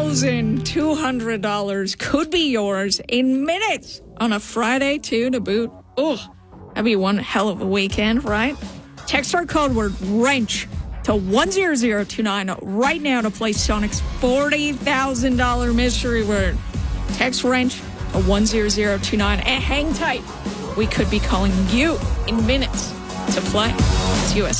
$1,200 could be yours in minutes on a Friday, too, to boot. Ugh, that'd be one hell of a weekend, right? Text our code word WRENCH to 10029 right now to play Sonic's $40,000 mystery word. Text WRENCH to 10029 and hang tight. We could be calling you in minutes to play. It's USA.